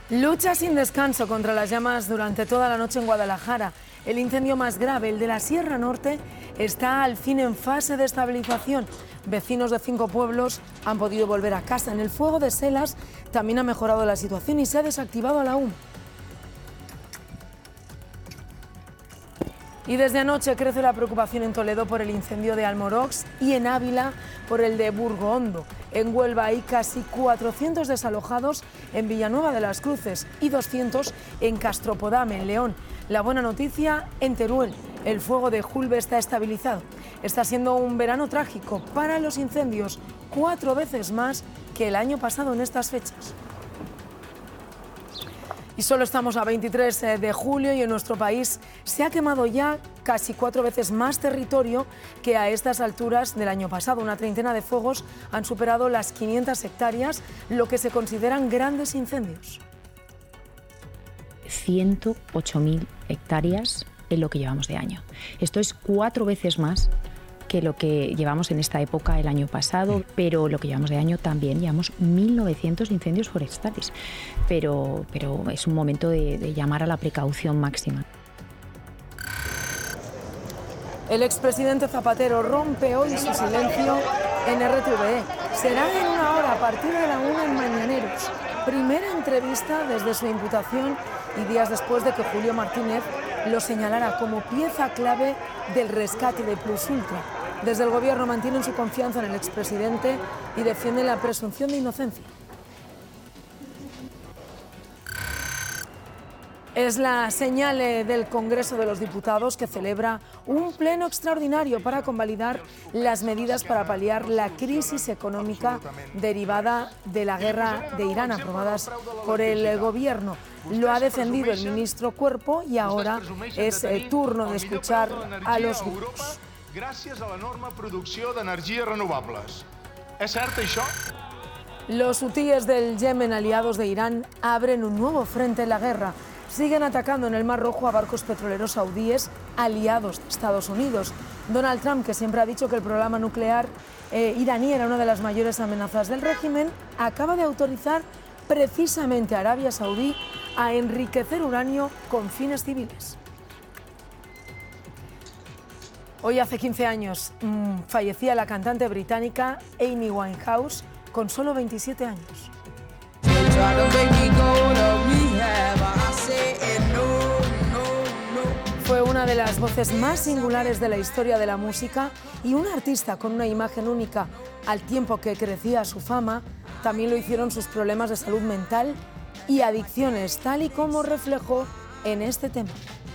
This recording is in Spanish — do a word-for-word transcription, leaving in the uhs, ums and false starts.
Lucha sin descanso contra las llamas durante toda la noche en Guadalajara. El incendio más grave, el de la Sierra Norte, está al fin en fase de estabilización. Vecinos de cinco pueblos han podido volver a casa. En el fuego de Selas también ha mejorado la situación y se ha desactivado aún. Y desde anoche crece la preocupación en Toledo por el incendio de Almorox y en Ávila por el de Burgohondo. En Huelva hay casi cuatrocientos desalojados en Villanueva de las Cruces y doscientos en Castropodame, en León. La buena noticia, en Teruel, el fuego de Julbe está estabilizado. Está siendo un verano trágico para los incendios, cuatro veces más que el año pasado en estas fechas. Y solo estamos a veintitrés de julio y en nuestro país se ha quemado ya casi cuatro veces más territorio que a estas alturas del año pasado. Una treintena de fuegos han superado las quinientas hectáreas, lo que se consideran grandes incendios. ciento ocho mil hectáreas en lo que llevamos de año. Esto es cuatro veces más que lo que llevamos en esta época el año pasado, pero lo que llevamos de año también llevamos mil novecientos incendios forestales. Pero, pero es un momento de, de llamar a la precaución máxima. El expresidente Zapatero rompe hoy su silencio en R T V E. Será en una hora a partir de la una en Mañaneros. Primera entrevista desde su imputación y días después de que Julio Martínez lo señalara como pieza clave del rescate de Plus Ultra. Desde el Gobierno mantienen su confianza en el expresidente y defienden la presunción de inocencia. Es la señal del Congreso de los Diputados, que celebra un pleno extraordinario para convalidar las medidas para paliar la crisis económica derivada de la guerra de Irán, aprobadas por el Gobierno. Lo ha defendido el ministro Cuerpo y ahora es el turno de escuchar a los grupos. Gràcies a la enorme producció d'energies renovables. És cert això? Los hutíes del Yemen, aliados de Irán, abren un nuevo frente en la guerra. Siguen atacando en el Mar Rojo a barcos petroleros saudíes aliados de Estados Unidos. Donald Trump, que siempre ha dicho que el programa nuclear eh, iraní era una de las mayores amenazas del régimen, acaba de autorizar precisamente a Arabia Saudí a enriquecer uranio con fines civiles. Hoy hace quince años mmm, fallecía la cantante británica Amy Winehouse con solo veintisiete años. Fue una de las voces más singulares de la historia de la música y una artista con una imagen única. Al tiempo que crecía su fama, también lo hicieron sus problemas de salud mental y adicciones, tal y como reflejó en este tema.